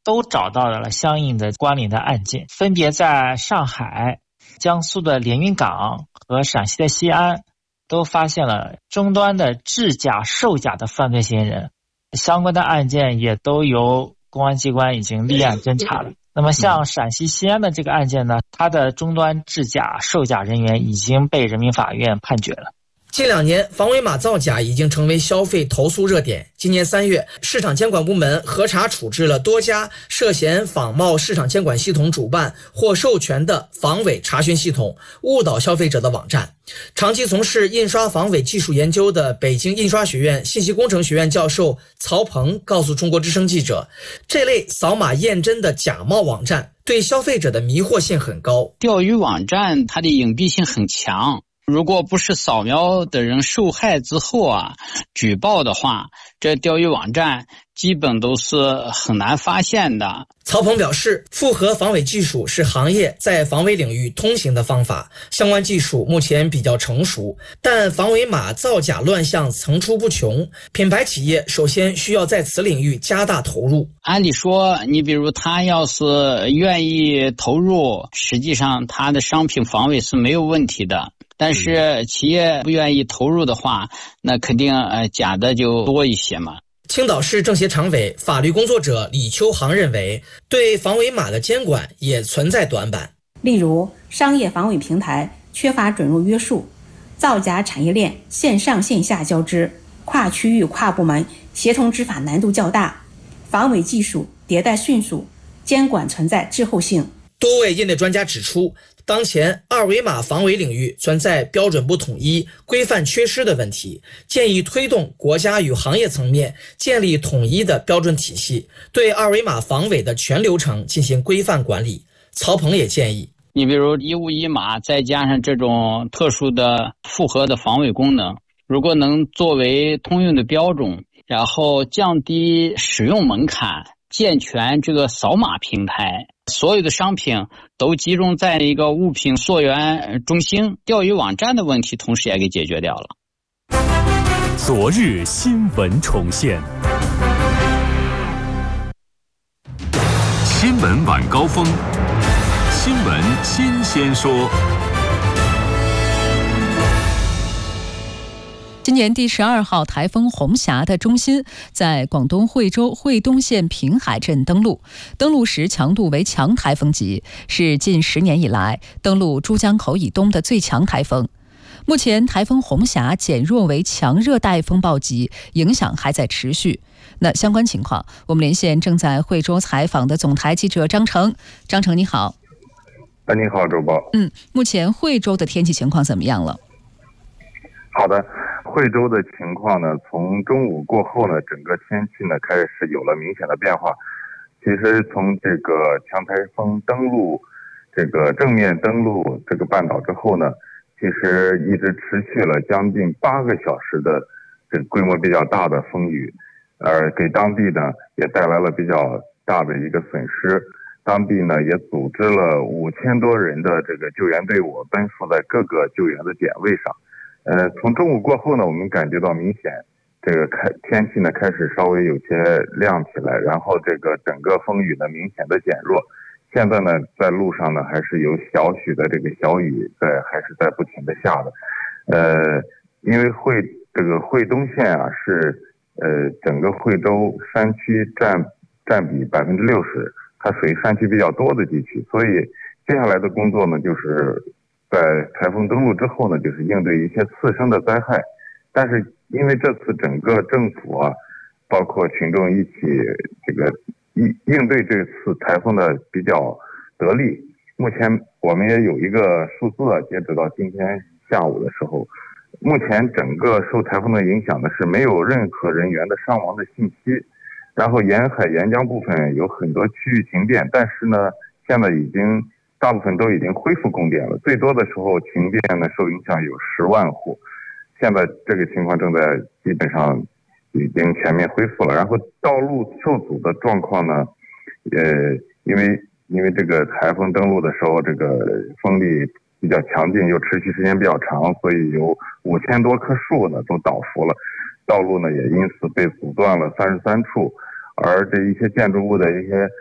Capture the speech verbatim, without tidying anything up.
都找到了相应的关联的案件，分别在上海、江苏的连云港和陕西的西安都发现了终端的制假售假的犯罪嫌疑人，相关的案件也都由公安机关已经立案侦查了。那么像陕西西安的这个案件呢，它的终端制假售假人员已经被人民法院判决了。 近两年，防伪码造假已经成为消费投诉热点。今年三月，市场监管部门核查处置了多家涉嫌仿冒市场监管系统主办或授权的防伪查询系统，误导消费者的网站。长期从事印刷防伪技术研究的北京印刷学院信息工程学院教授曹鹏告诉中国之声记者，这类扫码验真的假冒网站对消费者的迷惑性很高。 钓鱼网站它的隐蔽性很强，如果不是扫描的人受害之后啊举报的话，这钓鱼网站基本都是很难发现的。 曹鹏表示，复合防伪技术是行业在防伪领域通行的方法，相关技术目前比较成熟，但防伪码造假乱象层出不穷，品牌企业首先需要在此领域加大投入。 按理说，你比如他要是愿意投入，实际上他的商品防伪是没有问题的。但是企业不愿意投入的话，那肯定呃假的就多一些嘛。 青岛市政协常委、法律工作者李秋航认为，对防伪码的监管也存在短板。 例如，商业防伪平台缺乏准入约束，造假产业链线上线下交织，跨区域跨部门协同执法难度较大，防伪技术迭代迅速，监管存在滞后性。 多位业内专家指出，当前二维码防伪领域存在标准不统一、规范缺失的问题，建议推动国家与行业层面建立统一的标准体系，对二维码防伪的全流程进行规范管理。曹鹏也建议， 你比如一物一码，再加上这种特殊的复合的防伪功能，如果能作为通用的标准，然后降低使用门槛，健全这个扫码平台，所有的商品都集中在一个物品溯源中心，钓鱼网站的问题同时也给解决掉了。 昨日新闻重现，新闻晚高峰，新闻新鲜说。 今年第十二号台风红霞的中心在广东惠州惠东县平海镇登陆，登陆时强度为强台风级，是近十年以来登陆珠江口以东的最强台风。目前台风红霞减弱为强热带风暴级，影响还在持续。那相关情况，我们连线正在惠州采访的总台记者张成。张成你好。 哎，你好，周报。 嗯，目前惠州的天气情况怎么样了？ 好的。惠州的情况呢，从中午过后呢，整个天气呢开始有了明显的变化。其实从这个强台风登陆，这个正面登陆这个半岛之后呢，其实一直持续了将近八个小时的这个规模比较大的风雨，而给当地呢也带来了比较大的一个损失。当地呢也组织了五千多人的这个救援队伍奔赴在各个救援的点位上。呃，从中午过后呢，我们感觉到明显这个开天气呢开始稍微有些亮起来，然后这个整个风雨呢明显的减弱。现在呢，在路上呢还是有小许的这个小雨在，还是在不停的下的。呃，因为惠这个惠东县啊是呃整个惠州山区占占比百分之六十，它属于山区比较多的地区，所以接下来的工作呢就是在台风登陆之后呢，就是应对一些次生的灾害。但是因为这次整个政府啊，包括群众一起这个应应对这次台风的比较得力。目前我们也有一个数字啊，截止到今天下午的时候，目前整个受台风的影响的是没有任何人员的伤亡的信息。然后沿海沿江部分有很多区域停电，但是呢，现在已经大部分都已经恢复供电了，最多的时候停电呢受影响有十万户，现在这个情况正在基本上已经全面恢复了。然后道路受阻的状况呢，呃，因为因为这个台风登陆的时候，这个风力比较强劲，又持续时间比较长，所以有五千多棵树呢都倒伏了，道路呢也因此被阻断了三十三处，而这一些建筑物的一些